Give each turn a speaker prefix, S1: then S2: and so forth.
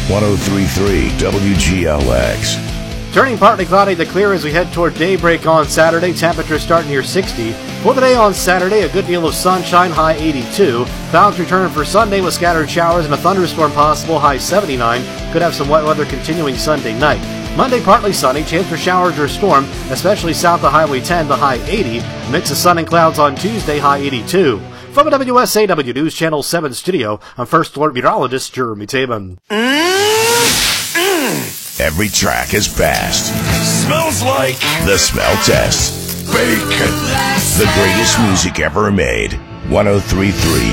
S1: 103.3 WGLX.
S2: Turning partly cloudy to clear as we head toward daybreak on Saturday. Temperatures start near 60. For the day on Saturday, a good deal of sunshine, high 82. Clouds return for Sunday with scattered showers and a thunderstorm possible, high 79. Could have some wet weather continuing Sunday night. Monday, partly sunny, chance for showers or storm, especially south of Highway 10, the high 80. Mix of sun and clouds on Tuesday, high 82. From a WSAW News Channel 7 studio, I'm First Alert Meteorologist Jeremy Taban.
S1: Every track is fast.
S3: Smells like
S1: The Smell Test.
S3: bacon.
S1: The greatest music ever made. 103.3